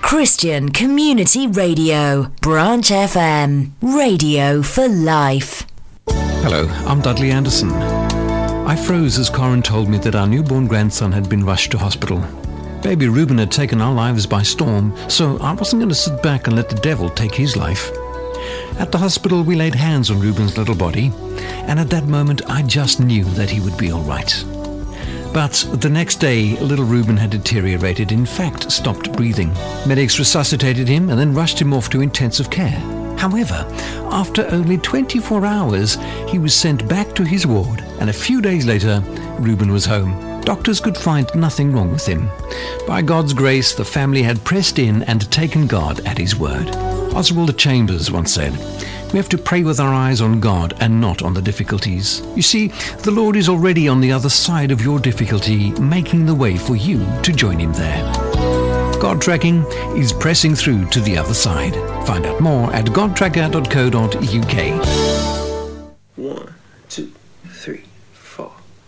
Christian Community Radio, Branch FM, radio for life. Hello, I'm Dudley Anderson. I froze as Corin told me that our newborn grandson had been rushed to hospital. Baby Reuben had taken our lives by storm, so I wasn't going to sit back and let the devil take his life. At the hospital, we laid hands on Reuben's little body, and at that moment, I just knew that he would be all right. But the next day, little Reuben had deteriorated, in fact, stopped breathing. Medics resuscitated him and then rushed him off to intensive care. However, after only 24 hours, he was sent back to his ward, and a few days later, Reuben was home. Doctors could find nothing wrong with him. By God's grace, the family had pressed in and taken God at his word. Oswald Chambers once said, "We have to pray with our eyes on God and not on the difficulties. You see, the Lord is already on the other side of your difficulty, making the way for you to join him there." God Tracking is pressing through to the other side. Find out more at godtracker.co.uk. 1, 2, 3, 4